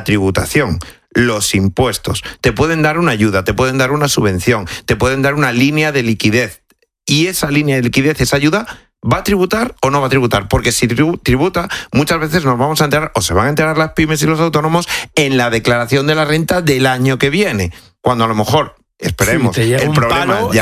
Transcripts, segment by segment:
tributación, los impuestos. Te pueden dar una ayuda, te pueden dar una subvención, te pueden dar una línea de liquidez. Y esa línea de liquidez, esa ayuda, ¿va a tributar o no va a tributar? Porque si tributa, muchas veces nos vamos a enterar, o se van a enterar las pymes y los autónomos, en la declaración de la renta del año que viene. Cuando a lo mejor... Esperemos, sí, el problema palo,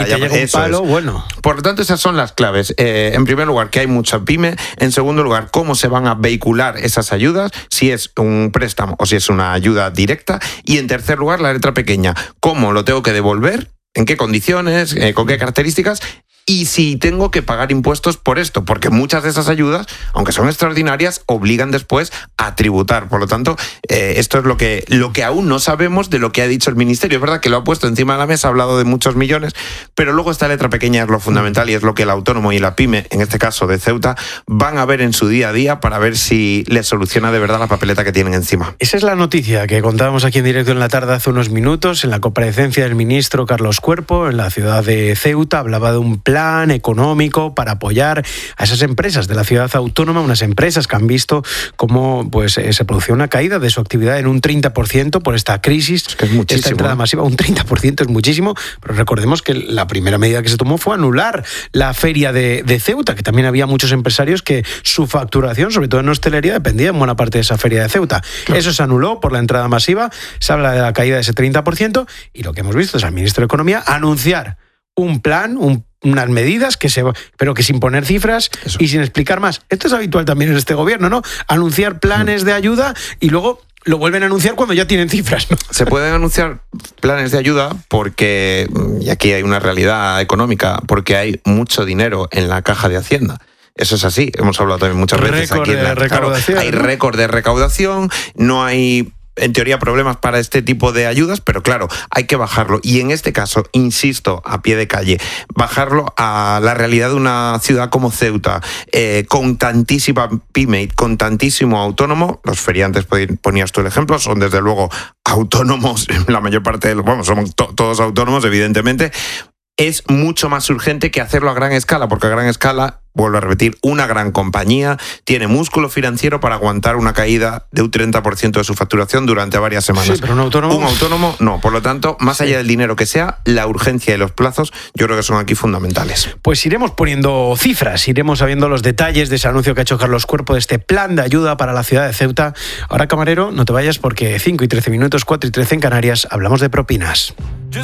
bueno. Por lo tanto, esas son las claves. En primer lugar, que hay mucha pyme. En segundo lugar, cómo se van a vehicular esas ayudas, si es un préstamo o si es una ayuda directa. Y en tercer lugar, la letra pequeña, cómo lo tengo que devolver, en qué condiciones, con qué características, y si tengo que pagar impuestos por esto, porque muchas de esas ayudas, aunque son extraordinarias, obligan después a tributar. Por lo tanto, esto es lo que aún no sabemos de lo que ha dicho el Ministerio. Es verdad que lo ha puesto encima de la mesa, ha hablado de muchos millones, pero luego esta letra pequeña es lo fundamental y es lo que el autónomo y la pyme, en este caso de Ceuta, van a ver en su día a día para ver si les soluciona de verdad la papeleta que tienen encima. Esa es la noticia que contábamos aquí en directo en la tarde hace unos minutos, en la comparecencia del ministro Carlos Cuerpo en la ciudad de Ceuta. Hablaba de un plan económico para apoyar a esas empresas de la ciudad autónoma, unas empresas que han visto cómo se producía una caída de su actividad en un 30% por esta crisis, es que es muchísimo, esta entrada masiva. Un 30% es muchísimo, pero recordemos que la primera medida que se tomó fue anular la feria de Ceuta, que también había muchos empresarios que su facturación, sobre todo en hostelería, dependía en buena parte de esa feria de Ceuta. Claro. Eso se anuló por la entrada masiva, se habla de la caída de ese 30%, y lo que hemos visto es al ministro de Economía anunciar un plan, unas medidas, pero que sin poner cifras. Eso. Y sin explicar más. Esto es habitual también en este gobierno, ¿no? Anunciar planes de ayuda y luego lo vuelven a anunciar cuando ya tienen cifras, ¿no? Se pueden anunciar planes de ayuda porque, y aquí hay una realidad económica, porque hay mucho dinero en la caja de Hacienda. Eso es así, hemos hablado también muchas veces aquí en la recaudación. Hay récord de recaudación, no hay... en teoría, problemas para este tipo de ayudas, pero claro, hay que bajarlo. Y en este caso, insisto, a pie de calle, bajarlo a la realidad de una ciudad como Ceuta, con tantísima pyme, con tantísimo autónomo. Los feriantes, ponías tú el ejemplo, son desde luego autónomos, la mayor parte de los, somos todos autónomos, evidentemente. Es mucho más urgente que hacerlo a gran escala, porque a gran escala, vuelvo a repetir, una gran compañía tiene músculo financiero para aguantar una caída de un 30% de su facturación durante varias semanas. Sí, pero un autónomo no. Por lo tanto, más allá del dinero que sea, la urgencia y los plazos yo creo que son aquí fundamentales. Pues iremos poniendo cifras, iremos sabiendo los detalles de ese anuncio que ha hecho Carlos Cuerpo, de este plan de ayuda para la ciudad de Ceuta. Ahora, camarero, no te vayas porque 5 y 13 minutos, 4 y 13 en Canarias, hablamos de propinas.